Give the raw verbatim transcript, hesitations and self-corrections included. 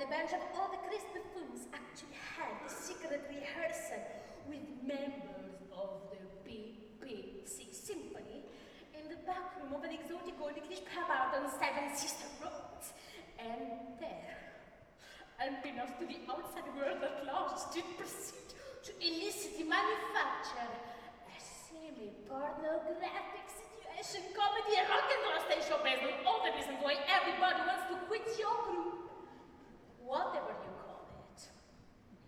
bunch of all the Chris buffoons actually had a secret rehearsal with members of the B B C Symphony in the back room of an exotic old English pub out on Seven Sister Roads. And there, unbeknownst to the outside world at large, did proceed to illicitly manufacture a semi-pornographic situation comedy and rock and roll stage show based on all the reasons why everybody wants to quit your group. Whatever you